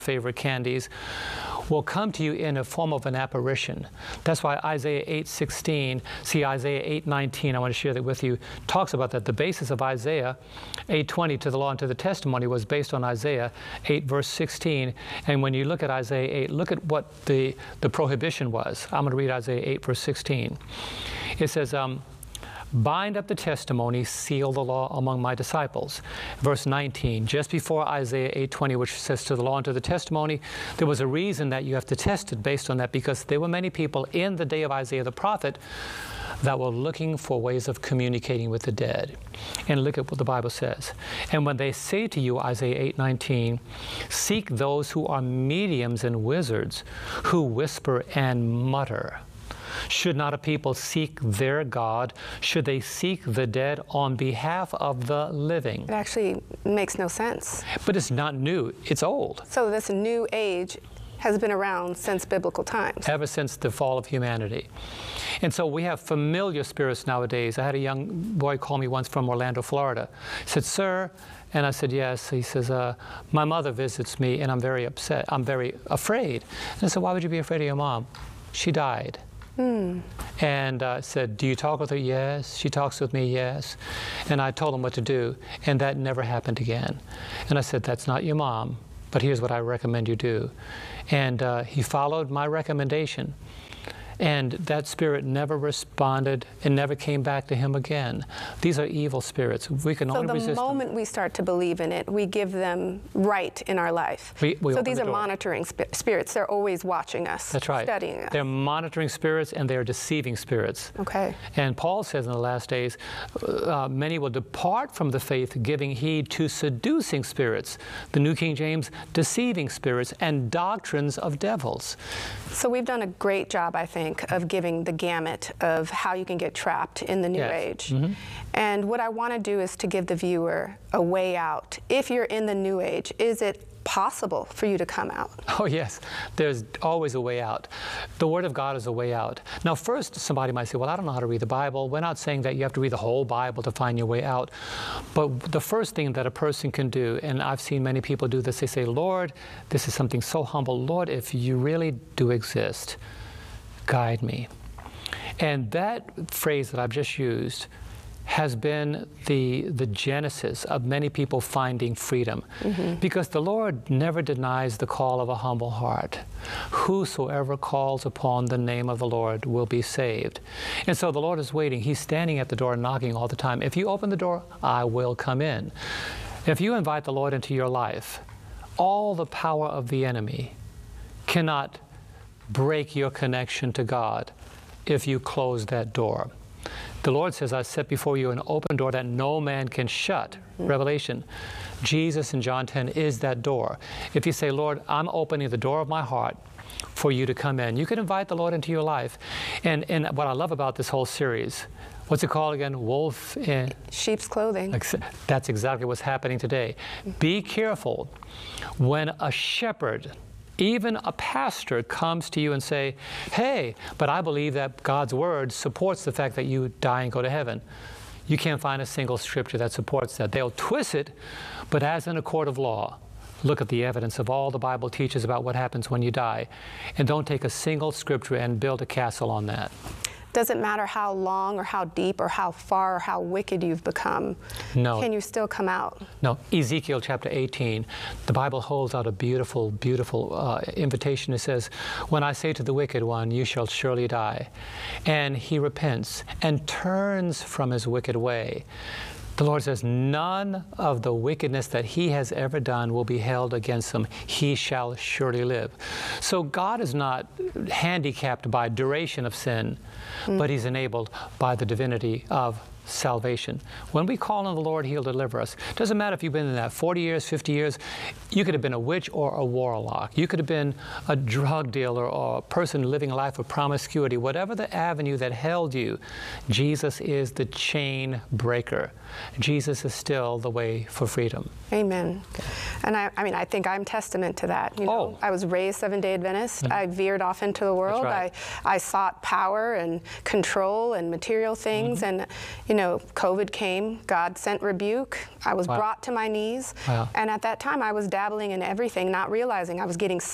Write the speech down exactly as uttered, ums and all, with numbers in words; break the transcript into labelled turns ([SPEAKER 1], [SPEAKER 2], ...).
[SPEAKER 1] favorite candies, will come to you in a form of an apparition. That's why Isaiah eight sixteen, see Isaiah eight nineteen, I want to share that with you, talks about that. The basis of Isaiah eight twenty, to the law and to the testimony, was based on Isaiah eight verse sixteen. And when you look at Isaiah eight, look at what the, the prohibition was. I'm going to read Isaiah eight verse sixteen. It says, um, bind up the testimony, seal the law among my disciples. Verse nineteen, just before Isaiah eight twenty, which says to the law and to the testimony, there was a reason that you have to test it based on that, because there were many people in the day of Isaiah the prophet that were looking for ways of communicating with the dead. And look at what the Bible says. And when they say to you, Isaiah eight nineteen, seek those who are mediums and wizards, who whisper and mutter. Should not a people seek their God? Should they seek the dead on behalf of the living?
[SPEAKER 2] It actually makes no sense.
[SPEAKER 1] But it's not new. It's old.
[SPEAKER 2] So this new age has been around since biblical times.
[SPEAKER 1] Ever since the fall of humanity. And so we have familiar spirits nowadays. I had a young boy call me once from Orlando, Florida. He said, sir, and I said, yes. He says, uh, my mother visits me and I'm very upset. I'm very afraid. And I said, why would you be afraid of your mom? She died. Hmm. And I uh, said, do you talk with her? Yes. She talks with me? Yes. And I told him what to do, and that never happened again. And I said, that's not your mom, but here's what I recommend you do. And uh, he followed my recommendation. And that spirit never responded and never came back to him again. These are evil spirits. We can only resist them.
[SPEAKER 2] So the moment we start to believe in it, we give them right in our life.
[SPEAKER 1] We, we
[SPEAKER 2] so these
[SPEAKER 1] the
[SPEAKER 2] are monitoring sp spirits. They're always watching us.
[SPEAKER 1] That's right.
[SPEAKER 2] Studying us.
[SPEAKER 1] They're monitoring spirits and they're deceiving spirits.
[SPEAKER 2] Okay.
[SPEAKER 1] And Paul says in the last days, uh, many will depart from the faith, giving heed to seducing spirits. The New King James, deceiving spirits and doctrines of devils.
[SPEAKER 2] So we've done a great job, I think, of giving the gamut of how you can get trapped in the new
[SPEAKER 1] yes.
[SPEAKER 2] age.
[SPEAKER 1] Mm-hmm.
[SPEAKER 2] And what I want to do is to give the viewer a way out. If you're in the new age, is it possible for you to come out?
[SPEAKER 1] Oh yes, there's always a way out. The Word of God is a way out. Now first, somebody might say, well, I don't know how to read the Bible. We're not saying that you have to read the whole Bible to find your way out. But the first thing that a person can do, and I've seen many people do this, they say, Lord, this is something so humble. Lord, if you really do exist, guide me. And that phrase that I've just used has been the, the genesis of many people finding freedom. Mm-hmm. Because the Lord never denies the call of a humble heart. Whosoever calls upon the name of the Lord will be saved. And so the Lord is waiting. He's standing at the door knocking all the time. If you open the door, I will come in. If you invite the Lord into your life, all the power of the enemy cannot break your connection to God if you close that door. The Lord says, I set before you an open door that no man can shut. Mm-hmm. Revelation. Jesus in John ten is that door. If you say, Lord, I'm opening the door of my heart for you to come in, you can invite the Lord into your life. And, and what I love about this whole series, what's it called again? Wolf in
[SPEAKER 2] sheep's clothing.
[SPEAKER 1] That's exactly what's happening today. Mm-hmm. Be careful when a shepherd, even a pastor, comes to you and say, hey, but I believe that God's word supports the fact that you die and go to heaven. You can't find a single scripture that supports that. They'll twist it, but as in a court of law, look at the evidence of all the Bible teaches about what happens when you die, and don't take a single scripture and build a castle on that.
[SPEAKER 2] Doesn't matter how long or how deep or how far or how wicked you've become.
[SPEAKER 1] No.
[SPEAKER 2] Can you still come out?
[SPEAKER 1] No. Ezekiel chapter eighteen, the Bible holds out a beautiful, beautiful uh, invitation. It says, when I say to the wicked one, you shall surely die, and he repents and turns from his wicked way, the Lord says, none of the wickedness that he has ever done will be held against him. He shall surely live. So God is not handicapped by duration of sin, mm. but he's enabled by the divinity of salvation. When we call on the Lord, he'll deliver us. Doesn't matter if you've been in that forty years, fifty years. You could have been a witch or a warlock. You could have been a drug dealer or a person living a life of promiscuity. Whatever the avenue that held you, Jesus is the chain breaker. Jesus is still the way for freedom.
[SPEAKER 2] Amen. Okay. And I, I mean, I think I'm testament to that. You know,
[SPEAKER 1] Oh.
[SPEAKER 2] I was raised Seventh-day Adventist. Mm-hmm. I veered off into the world.
[SPEAKER 1] That's right.
[SPEAKER 2] I, I sought power and control and material things. Mm-hmm. And, you know, know, COVID came, God sent rebuke. I was
[SPEAKER 1] Wow.
[SPEAKER 2] brought to my knees.
[SPEAKER 1] Wow.
[SPEAKER 2] And at that time, I was dabbling in everything, not realizing I was getting